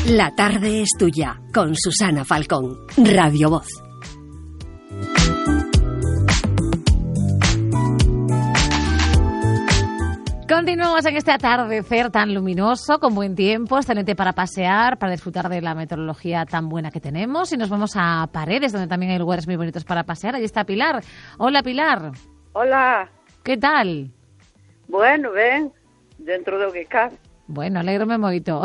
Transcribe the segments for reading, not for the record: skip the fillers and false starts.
La tarde es tuya, con Susana Falcón, Radio Voz. Continuamos en este atardecer tan luminoso, con buen tiempo, excelente para pasear, para disfrutar de la meteorología tan buena que tenemos. Y nos vamos a Paredes, donde también hay lugares muy bonitos para pasear. Allí está Pilar. Hola, Pilar. Hola. ¿Qué tal? Bueno, ben, dentro do que cabe. Bueno, alégrome moito.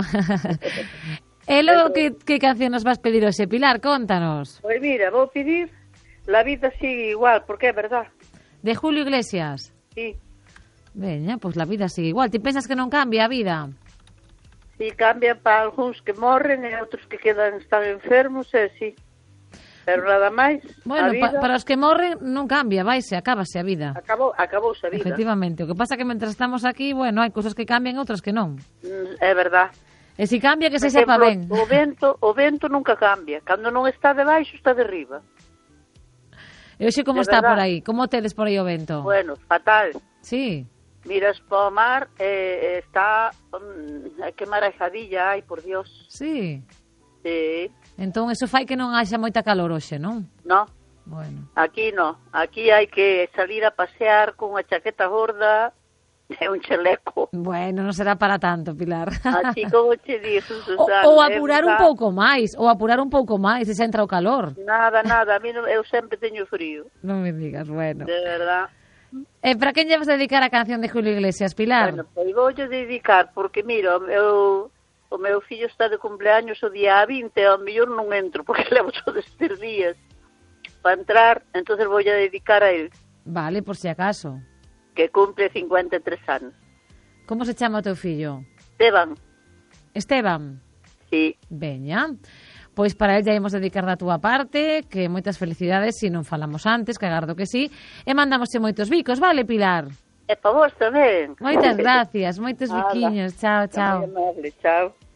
E logo, que canción nos vas pedir hoxe, Pilar? Contanos. Pois mira, vou pedir La vida sigue igual, porque é verdad. De Julio Iglesias. Sí. Veña, pois La vida sigue igual. Ti pensas que non cambia a vida? Sí, cambian para algúns que morren e outros que están enfermos, sí. Pero nada máis, bueno, a vida... para os que morren non cambia, vaise, acábase a vida. Acabouse a vida. Efectivamente, o que pasa é que mentras estamos aquí, bueno, hai cousas que cambian, outras que non. É verdad. E se cambia, que se sepa ben. O vento nunca cambia. Cando non está debaixo, está de riba. E hoxe como está por aí? Como tedes por aí o vento? Bueno, fatal. Sí. Miras para o mar e está... que marejadilla hai, por Dios. Sí. Sí. Entón, eso fai que non haxa moita calor hoxe, non? No. Bueno. Aquí no. Aquí hai que salir a pasear con unha chaqueta gorda e un chaleco. Bueno, non será para tanto, Pilar. Así como che dixo, Susana. Ou apurar un pouco máis, e se entra o calor. Nada, a mí eu sempre teño frío. Non me digas, bueno. De verdad. Para quen lle vas dedicar a canción de Julio Iglesias, Pilar? Bueno, pois voulle dedicar, porque mira, o meu fillo está de cumpleaños o día 20, ao mellor non entro, porque levo todos estes días para entrar, entonces voulle dedicar a él. Vale, por si acaso. Que cumple 53 anos. Como se chama o teu fillo? Esteban. Sí. Veña. Pois para el ya imos dedicar da túa parte, que moitas felicidades, se non falamos antes, que agardo que sí, e mandamosche moitos bicos, vale, Pilar? E para vos tamén. Moitas gracias, moitos biquiños. Chao, chao. Moi amable, chao.